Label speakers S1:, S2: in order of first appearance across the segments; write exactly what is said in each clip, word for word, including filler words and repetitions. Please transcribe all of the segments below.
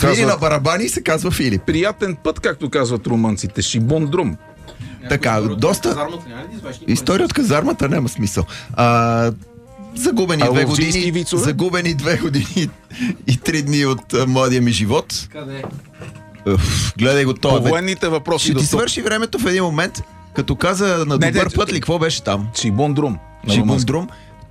S1: свири на барабани и се казва Филип.
S2: Приятен път, както казват румънците. Шибон Друм.
S1: Така, доста... История от казармата няма смисъл. А, загубени а, две години, загубени две години и три дни от а, младия ми живот.
S3: Къде?
S1: Уф, гледай го това.
S2: По военните въпроси.
S1: Ще ти свърши времето в един момент, като каза на добър път ли, какво беше там?
S2: Шибон Друм.
S1: Шибон Друм.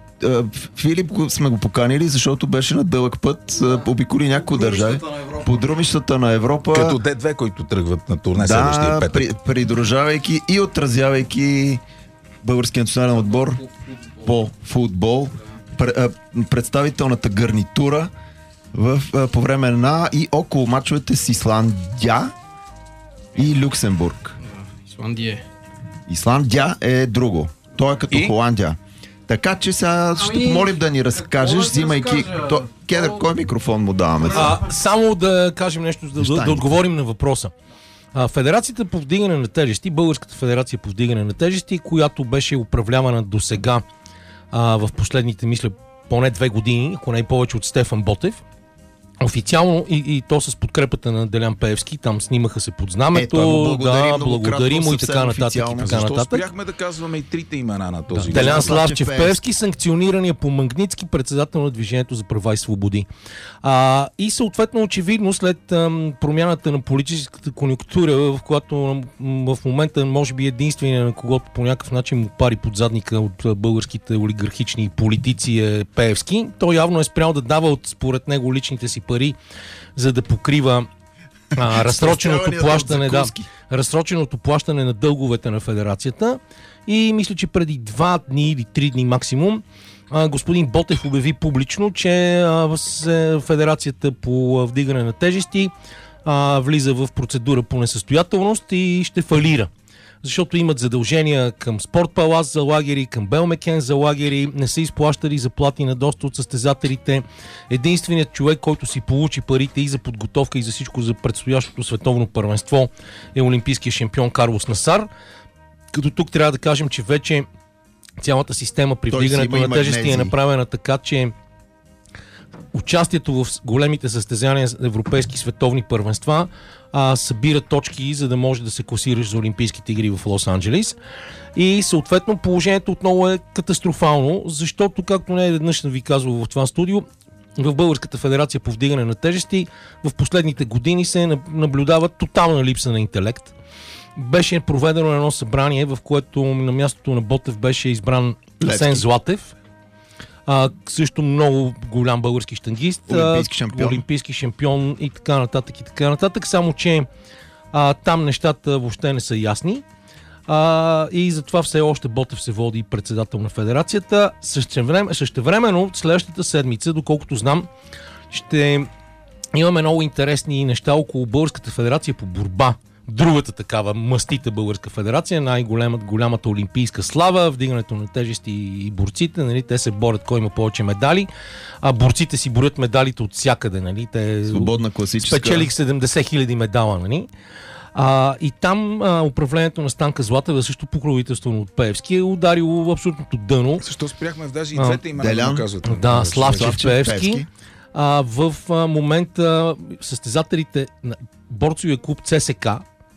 S1: Филип го, сме го поканили, защото беше на дълъг път, да. Обиколи някои държави. По друмищата на Европа.
S2: Като Д две, които тръгват на турне
S1: да,
S2: следващия петък.
S1: При, придружавайки и отразявайки българския национален отбор по футбол, представителната гарнитура в, по време на и около мачовете с Исландия и Люксембург.
S3: Исландия.
S1: Исландия е друго. Той е като и? Холандия. Така че сега ще ами... помолим да ни разкажеш, взимайки... То... Кедър, кой микрофон му даваме?
S3: А, само да кажем нещо, да, да, да отговорим на въпроса. А, Федерацията по вдигане на тежести, Българската федерация по вдигане на тежести, която беше управлявана до сега в последните, мисля, поне две години, ако не и повече от Стефан Ботев, официално и, и то с подкрепата на Делян Пеевски, там снимаха се под знамето,
S1: е,
S3: да, благодарим му и така нататък. И така
S2: Защо
S3: нататък.
S2: спряхме да казваме и трите имена на този?
S3: Да. Делян Славчев Пеевски, санкционирания по Магнитски, председател на Движението за права и свободи. А, и съответно, очевидно, след ам, промяната на политическата конюнктура, в която в момента може би единствения, на когото по някакъв начин му пари под задника от българските олигархични политици е Пеевски, той явно е спрял да дава от според него личните си пари, за да покрива а, разсроченото плащане, да, разсроченото плащане на дълговете на федерацията. И мисля, че преди два дни или три дни максимум а, господин Ботев обяви публично, че а, с, федерацията по вдигане на тежести а, влиза в процедура по несъстоятелност и ще фалира. Защото имат задължения към Спортпалас за лагери, към Белмекен за лагери, не са изплащали заплати на доста от състезателите. Единственият човек, който си получи парите и за подготовка, и за всичко за предстоящото световно първенство, е олимпийския шампион Карлос Насар. Като тук трябва да кажем, че вече цялата система при вдигането на тежести е направена така, че участието в големите състезания за европейски световни първенства а, събира точки, за да може да се класираш за Олимпийските игри в Лос-Анджелис. И съответно положението отново е катастрофално, защото, както не веднъж ви казвал в това студио, в Българската федерация по вдигане на тежести в последните години се наблюдава тотална липса на интелект. Беше проведено едно събрание, в което на мястото на Ботев беше избран Асен Златев. А, също много голям български щангист,
S1: олимпийски шампион.
S3: олимпийски шампион и така нататък и така нататък, само че а, там нещата въобще не са ясни а, и затова все още Ботев се води председател на федерацията. Същевременно, същевременно следващата седмица, доколкото знам, ще имаме много интересни неща около Българската федерация по борба. Другата такава мастита българска федерация, най-голямата голямата олимпийска слава, вдигането на тежести и борците, нали, те се борят кой има повече медали, а борците си борят медалите от всякъде, нали, те
S1: свободна класическа.
S3: Спечелих седемдесет хиляди медала, нали. А, и там а, управлението на Станка Златева, също покровителство от Пеевски, е ударило в абсолютното дъно.
S2: Защо спряхме в даже и двете имена да казват?
S3: Да, Славчев Пеевски. А, в а, момента състезателите на борцовия клуб ЦСК,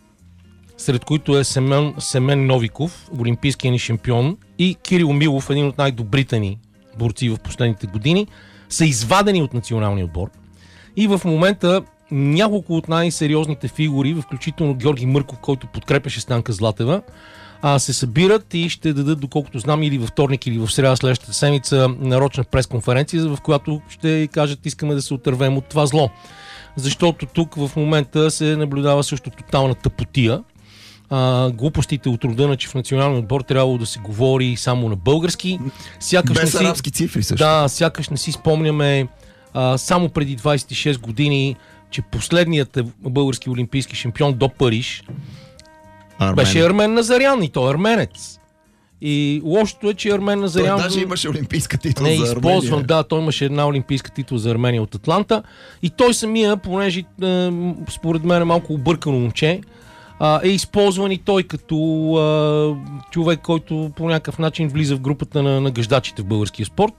S3: сред които е Семен, Семен Новиков, олимпийския ни шампион, и Кирил Милов, един от най-добрите ни борци в последните години, са извадени от националния отбор. И в момента няколко от най-сериозните фигури, включително Георги Мърков, който подкрепяше Станка Златева, а, се събират и ще дадат, доколкото знам, или във вторник, или в сряда следващата седмица нарочна пресконференция, в която ще кажат, искаме да се отървем от това зло. Защото тук в момента се наблюдава също тотална тъпотия. А, глупостите от рода на, че в националния отбор трябвало да се говори само на български. Сякаш
S1: без
S3: не си,
S1: арабски цифри също.
S3: Да, сякаш не си спомняме а, само преди двайсет и шест години, че последният български олимпийски шампион до Париж Армен. беше Армен Назарян, и той е арменец. И лошото е, че Армен Назарян...
S1: Той даже имаше олимпийска титла
S3: не
S1: за Армения.
S3: Използвам, да, той имаше една олимпийска титла за Армения от Атланта. И той самия, понеже е, според мен е малко объркано момче, е използван и той като а, човек, който по някакъв начин влиза в групата на, на гъждачите в българския спорт.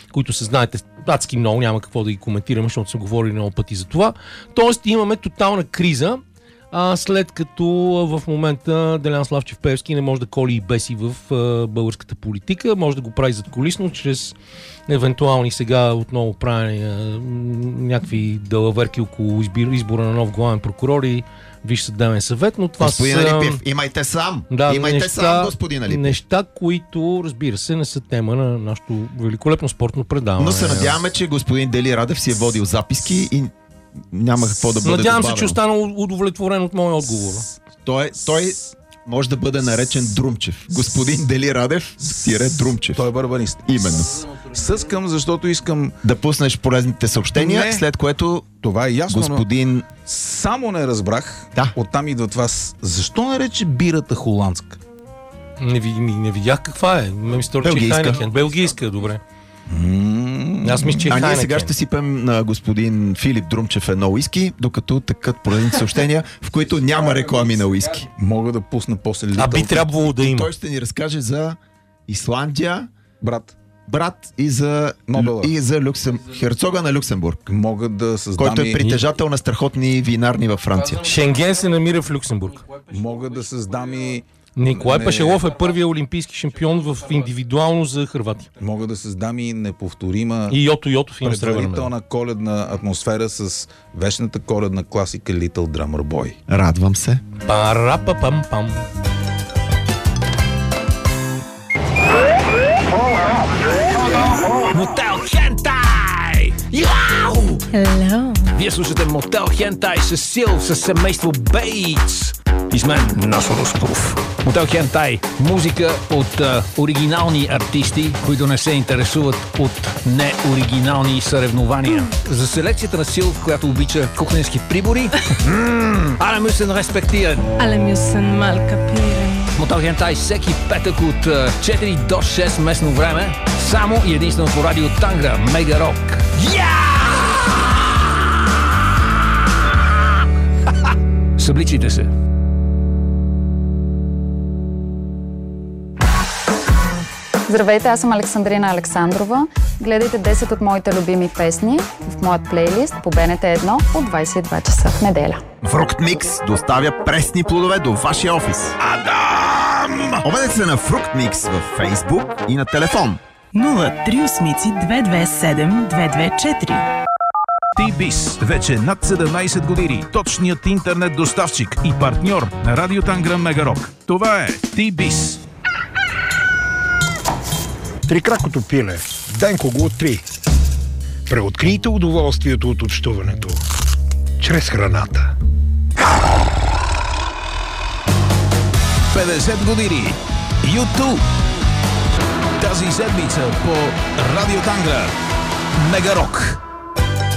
S3: които се знаете адски много, няма какво да ги коментираме, защото съм говорили много пъти за това. Тоест имаме тотална криза, а след като в момента Делян Славчев Пеевски не може да коли и беси в а, българската политика, може да го прави задкулисно, чрез евентуални сега отново правени а, някакви далаверки около избир, избора на нов главен прокурор и Висш съдебен съвет, но това
S1: господин
S3: са...
S1: Алипиев, имайте сам!
S3: Да,
S1: имайте
S3: неща,
S1: сам, господин Алипиев.
S3: Неща, които, разбира се, не са тема на нашето великолепно спортно предаване.
S1: Но се надяваме, че господин Дели Радев си е водил записки и няма какво да бъде
S3: Надявам
S1: добавено.
S3: се, че останал удовлетворен от моя отговор.
S1: Той, той може да бъде наречен Друмчев. Господин Дели Радев, тире Друмчев.
S2: Той е барабанист.
S1: Именно.
S2: Съскам, защото искам
S1: да пуснеш полезните съобщения,
S2: не,
S1: след което
S2: това е ясно,
S1: господин...
S2: Само не разбрах,
S1: да.
S2: Оттам идва това. Защо нарече бирата холандска?
S3: Не, ви, не видях каква е. Белгийска. Белгийска, добре.
S2: Mm.
S3: Аз мисля, че
S1: а ние сега ще сипем на господин Филип Друмчев едно уиски, докато тъкат полезните съобщения, в които няма реклами на уиски.
S2: Мога да пусна после Little.
S3: А би трябвало да има.
S1: Той ще ни разкаже за Исландия,
S2: брат,
S1: брат и за, и за Люксем... херцога на Люксембург.
S2: Мога да създам...
S1: Който е притежател на страхотни винарни във Франция.
S3: Шенген се намира в Люксембург.
S2: Мога да създам и...
S3: Николай не... Пашелов е първият олимпийски шампион в индивидуално за Хърватия.
S2: Мога да създам и неповторима
S3: и Йото Йото в
S2: предварителна коледна атмосфера с вечната коледна класика Little Drummer Boy.
S1: Радвам се.
S3: Пара-па-пам-пам.
S4: Мотел Хентай! Яу!
S5: Hello!
S4: Вие слушате Мотел Хентай с Сил, с семейство Бейтс. И с мен Насо Русков. Мотел Хентай. Музика от а, оригинални артисти, които не се интересуват от неоригинални съревнования. За селекцията на Сил, която обича кухненски прибори. Але мюсен респектиран.
S5: Але мюсен мал капиран.
S4: Мотел Хентай всеки петък от а, четири до шест местно време. Само и единствено по радио Тангра. Мега Рок. Събличите се.
S6: Здравейте, аз съм Александрина Александрова. Гледайте десет от моите любими песни в моят плейлист по Б Н Т едно от двадесет и два часа в неделя.
S1: Фрукт Микс доставя пресни плодове до вашия офис. Адам! Обадете се на Фрукт Микс във Фейсбук и на телефон
S7: нула три осмици две две седем две две четири.
S8: T-Biz. Вече над седемнадесет години. Точният интернет доставчик и партньор на Радио Тангра Мега Рок. Това е T-Biz.
S9: Трикракото пиле. Денко го три. Преоткрийте удоволствието от общуването чрез храната.
S8: петдесет години. YouTube. Тази седмица по Радио Тангра Мега Рок.